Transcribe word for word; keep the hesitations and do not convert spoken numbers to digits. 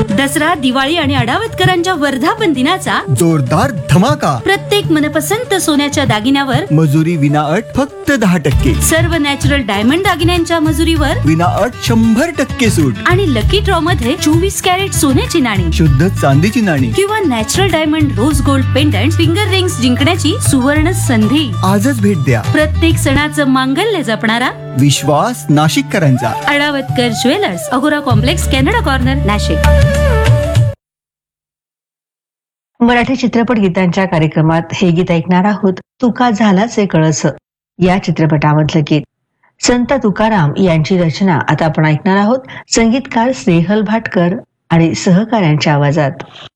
दसरा, दिवाळी आणि अडावतकरांच्या वर्धापन दिनाचा जोरदार धमाका. प्रत्येक मनपसंत सोन्याच्या दागिन्यावर मजुरी विना अट फक्त दहा टक्के. सर्व नॅचरल डायमंड दागिन्यांच्या मजुरीवर विना अट शंभर टक्के सूट. आणि लकी ड्रॉ मध्ये चोवीस कॅरेट सोन्याची नाणी शुद्ध चांदीची नाणी किंवा natural diamond rose gold pendant finger rings जिंकण्याची सुवर्ण संधी. आजच भेट द्या. प्रत्येक सणाचं मांगल्य जपणारा विश्वास नाशिककरांचा. अडावतकर ज्वेलर्स, अगोरा complex, Canada corner, Nashik. Marathi चित्रपट गीतांच्या कार्यक्रमात हे गीत ऐकणार आहोत. तुका झालाच कळस या चित्रपटामधलं गीत. संत तुकाराम यांची रचना आता आपण ऐकणार आहोत. संगीतकार स्नेहल भाटकर आणि सहकाऱ्यांच्या आवाजात.